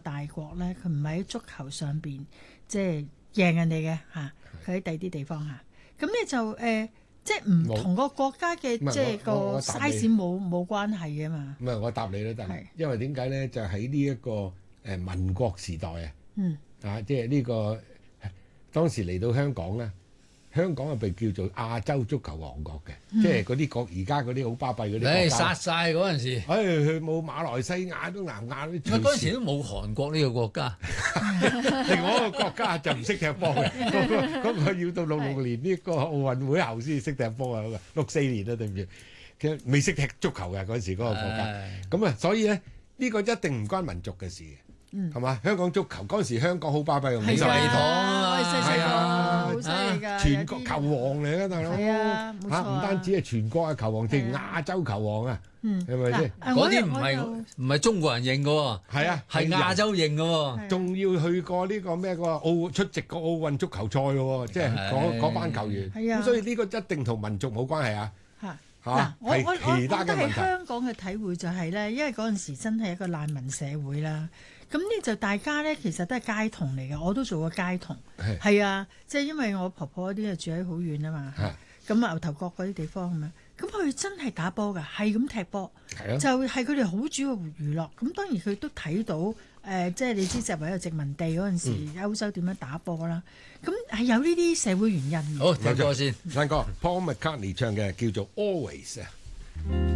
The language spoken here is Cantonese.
大國咧，佢唔係喺足球上邊即係贏人哋嘅嚇，佢喺第二啲地方嚇。咁咧就即係唔同個國家嘅即係個 size 冇關係啊嘛。 唔係我答你都得，因為點解咧？就喺呢一個民國時代啊，即係呢個當時嚟到香港咧，香港係被叫做亞洲足球王國嘅，即係嗰啲國而家嗰啲好巴閉嗰啲國家。 殺晒嗰陣時， 佢冇馬來西亞、東南亞啲。 嗰陣時都冇韓國呢個國家， 另外一個國家就唔識踢波嘅，嗰個要到66年呢個奧運會後先識踢波啊，64年啊，對唔住，其實未識踢足球嘅嗰陣時嗰個國家。咁啊，所以咧呢個一定唔關民族嘅事嘅。係嘛？香港足球嗰陣時，香港好巴閉，美系統啊， 係啊， 好犀利㗎， 全國球王嚟嘅大佬。 係啊，冇錯唔單止係全國嘅球王，淨亞洲球王啊，係咪先？ 嗰啲唔係中國人認嘅喎， 係啊， 係亞洲認嘅喎， 仲要去過呢個咩個出席過奧運足球賽嘅喎，即係嗰班球員。咁所以呢個一定同民族冇關係啊。 嗱，我其他嘅問題。 喺香港嘅體會就係咧，因為嗰陣時真係一個難民社會啦。咁呢就大家咧其實都係街童嚟嘅，我都做過街童。係啊，即係因為我婆婆嗰啲住喺好遠啊嘛。咁牛頭角嗰啲地方咁樣，咁佢真係打波㗎，係咁踢波。就係佢哋好主要娛樂。咁當然佢都睇到即係你知就係一個殖民地嗰陣時，歐洲點樣打波啦。咁係有呢啲社會原因。 好，聽歌先， 聽歌 Paul McCartney 唱嘅叫做 Always 啊。